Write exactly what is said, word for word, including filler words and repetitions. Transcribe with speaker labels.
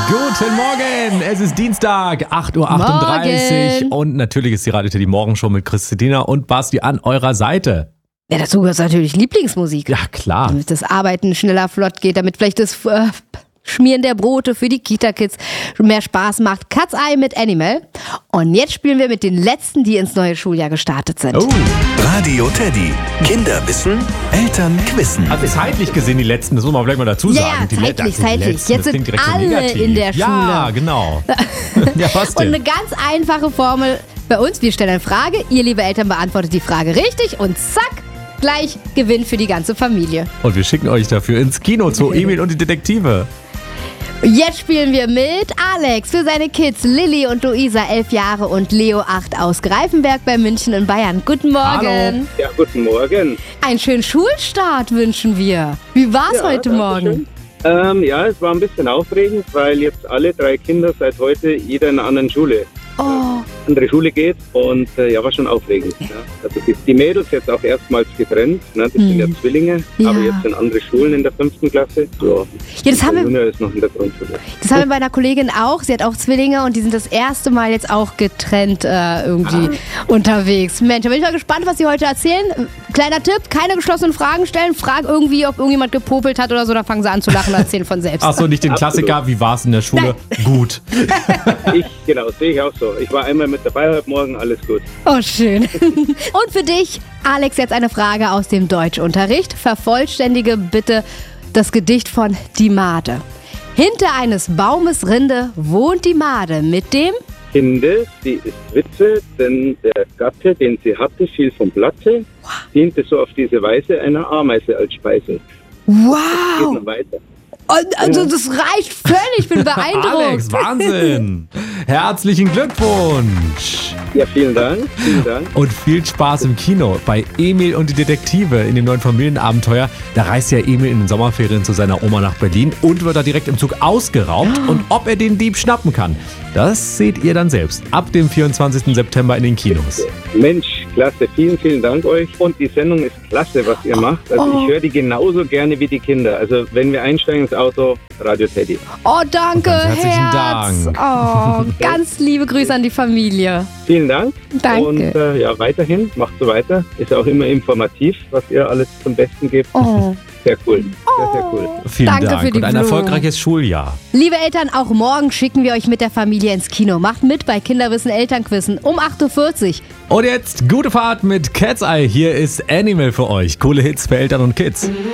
Speaker 1: Guten Morgen, es ist Dienstag, acht Uhr achtunddreißig
Speaker 2: Morgen.
Speaker 1: Und natürlich ist die Radio Teddy Morgenshow mit Christina und Basti an eurer Seite.
Speaker 2: Ja, dazu gehört natürlich Lieblingsmusik.
Speaker 1: Ja, klar.
Speaker 2: Damit das Arbeiten schneller flott geht, damit vielleicht das äh, Schmieren der Brote für die Kita-Kids mehr Spaß macht. Cat's Eye mit Animal. Und jetzt spielen wir mit den Letzten, die ins neue Schuljahr gestartet sind.
Speaker 1: Oh.
Speaker 3: Radio Teddy. Kinder wissen, Eltern quizzen.
Speaker 1: Also zeitlich gesehen die Letzten, das muss man vielleicht mal dazu
Speaker 2: Ja,
Speaker 1: sagen.
Speaker 2: ja,
Speaker 1: die
Speaker 2: zeitlich,
Speaker 1: Letzten, die
Speaker 2: zeitlich.
Speaker 1: Letzten,
Speaker 2: Jetzt
Speaker 1: das
Speaker 2: sind
Speaker 1: klingt direkt so
Speaker 2: alle
Speaker 1: negativ.
Speaker 2: in der
Speaker 1: Ja,
Speaker 2: Schule.
Speaker 1: genau. Ja, was
Speaker 2: Und
Speaker 1: denn?
Speaker 2: eine ganz einfache Formel bei uns. Wir stellen eine Frage, ihr liebe Eltern beantwortet die Frage richtig und zack, gleich Gewinn für die ganze Familie.
Speaker 1: Und wir schicken euch dafür ins Kino zu Emil und die Detektive.
Speaker 2: Jetzt spielen wir mit Alex für seine Kids Lilly und Luisa, elf Jahre und Leo, acht aus Greifenberg bei München in Bayern. Guten Morgen.
Speaker 1: Hallo.
Speaker 4: Ja, guten Morgen.
Speaker 2: Einen schönen Schulstart wünschen wir. Wie war's
Speaker 4: Ja,
Speaker 2: heute
Speaker 4: danke
Speaker 2: Morgen?
Speaker 4: schön. Ähm, ja, es war ein bisschen aufregend, weil jetzt alle drei Kinder seit heute jeder in einer anderen Schule,
Speaker 2: Oh,
Speaker 4: andere Schule geht und äh, ja, war schon aufregend. Ja. Also die, die Mädels jetzt auch erstmals getrennt, ne? Das sind ja Zwillinge,
Speaker 2: Ja.
Speaker 4: aber jetzt sind andere Schulen in der fünften Klasse. So.
Speaker 2: Ja, das haben
Speaker 4: der
Speaker 2: wir-
Speaker 4: Junior ist noch in der Grundschule.
Speaker 2: das haben wir bei einer Kollegin auch. Sie hat auch Zwillinge und die sind das erste Mal jetzt auch getrennt äh, irgendwie unterwegs. Mensch, da bin ich mal gespannt, was sie heute erzählen. Kleiner Tipp, keine geschlossenen Fragen stellen. Frag irgendwie, ob irgendjemand gepopelt hat oder so, dann fangen sie an zu lachen und erzählen von selbst.
Speaker 1: Ach so, nicht den
Speaker 4: Absolut.
Speaker 1: Klassiker, wie war's in der Schule? Gut.
Speaker 4: Ich, genau, sehe ich auch so. Ich war einmal mit dabei heute Morgen, alles gut.
Speaker 2: Oh, schön. Und für dich, Alex, jetzt eine Frage aus dem Deutschunterricht. Vervollständige bitte das Gedicht von Die Made. Hinter eines Baumes Rinde wohnt die Made mit dem...
Speaker 4: Kinde, sie ist Witwe, denn der Gatte, den sie hatte, fiel vom Blatte, diente so auf diese Weise einer Ameise als Speise. Geht
Speaker 2: Wow!
Speaker 4: noch weiter.
Speaker 2: Und, also das reicht völlig, ich bin beeindruckt.
Speaker 1: Alex, Wahnsinn. Herzlichen Glückwunsch.
Speaker 4: Ja, vielen Dank, vielen Dank.
Speaker 1: Und viel Spaß im Kino bei Emil und die Detektive in dem neuen Familienabenteuer. Da reist ja Emil in den Sommerferien zu seiner Oma nach Berlin und wird da direkt im Zug ausgeraubt. Und ob er den Dieb schnappen kann, das seht ihr dann selbst ab dem vierundzwanzigsten September in den Kinos.
Speaker 4: Mensch, klasse, vielen, vielen Dank euch. Und die Sendung ist klasse, was ihr macht. Also
Speaker 2: Oh.
Speaker 4: ich höre die genauso gerne wie die Kinder. Also wenn wir einsteigen ins Auto, Radio Teddy.
Speaker 2: Oh, danke,
Speaker 1: Ganz herzlichen
Speaker 2: Herz.
Speaker 1: Dank.
Speaker 2: Oh, ganz liebe Grüße an die Familie.
Speaker 4: Vielen Dank.
Speaker 2: Danke.
Speaker 4: Und äh, ja, weiterhin, macht so weiter. Ist auch immer informativ, was ihr alles zum Besten gebt.
Speaker 2: Oh.
Speaker 4: Sehr cool, sehr, sehr cool.
Speaker 1: Vielen
Speaker 2: Danke
Speaker 1: Dank
Speaker 2: für die
Speaker 1: und ein
Speaker 2: Blumen.
Speaker 1: erfolgreiches Schuljahr.
Speaker 2: Liebe Eltern, auch morgen schicken wir euch mit der Familie ins Kino. Macht mit bei Kinderwissen Elternquissen um acht Uhr vierzig.
Speaker 1: Und jetzt gute Fahrt mit Cat's Eye. Hier ist Animal für euch. Coole Hits für Eltern und Kids.